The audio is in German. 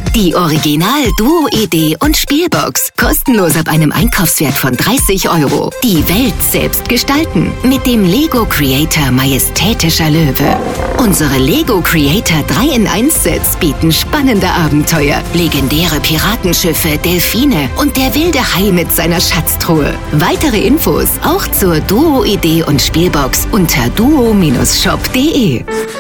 Die Original-Duo-Idee und Spielbox. Kostenlos ab einem Einkaufswert von 30 €. Die Welt selbst gestalten. Mit dem Lego Creator Majestätischer Löwe. Unsere Lego Creator 3-in-1-Sets bieten spannende Abenteuer, legendäre Piratenschiffe, Delfine und der wilde Hai mit seiner Schatztruhe. Weitere Infos auch zur Duo-Idee und Spielbox unter duo-shop.de.